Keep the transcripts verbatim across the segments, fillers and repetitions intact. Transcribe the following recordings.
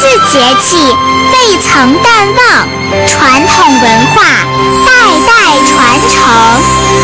是节气，未曾淡忘，传统文化代代传承。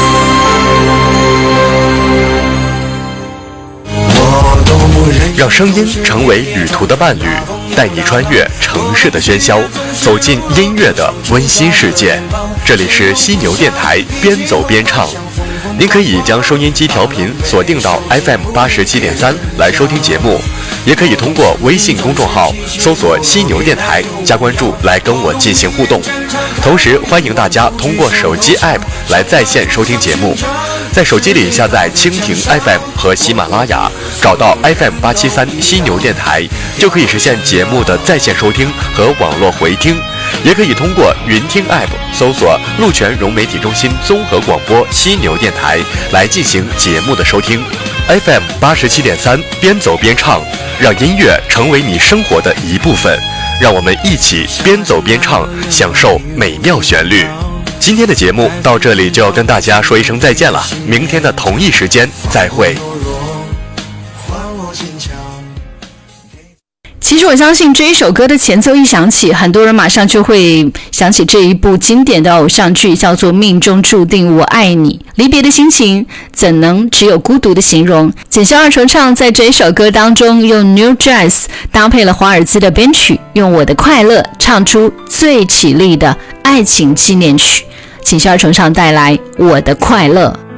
让声音成为旅途的伴侣，带你穿越城市的喧嚣，走进音乐的温馨世界。这里是犀牛电台，边走边唱。您可以将收音机调频锁定到 F M 八十七点三来收听节目，也可以通过微信公众号搜索犀牛电台加关注来跟我进行互动。同时欢迎大家通过手机 App 来在线收听节目，在手机里下载蜻蜓 F M 和喜马拉雅，找到 F M 八七三犀牛电台，就可以实现节目的在线收听和网络回听。也可以通过云听 App 搜索鹿泉融媒体中心综合广播犀牛电台来进行节目的收听。 F M 八十七点三，边走边唱，让音乐成为你生活的一部分，让我们一起边走边唱，享受美妙旋律。今天的节目到这里就要跟大家说一声再见了，明天的同一时间再会。 其实我相信这一首歌的前奏一响起，很多人马上就会想起这一部经典的偶像剧，叫做《命中注定我爱你》。离别的心情怎能只有孤独的形容？锦绣二重唱在这一首歌当中用 New Jazz 搭配了华尔兹的编曲，用我的快乐唱出最绮丽的爱情纪念曲。锦绣二重唱带来我的快乐。